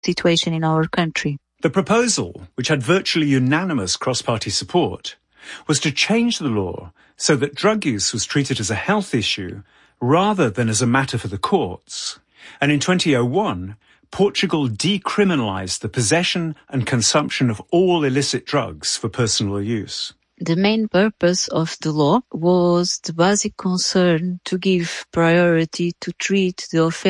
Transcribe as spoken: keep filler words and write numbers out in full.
situation in our country. The proposal, which had virtually unanimous cross-party support, was to change the law so that drug use was treated as a health issue rather than as a matter for the courts. And in two thousand one, Portugal decriminalised the possession and consumption of all illicit drugs for personal use. The main purpose of the law was the basic concern to give priority to treat the offense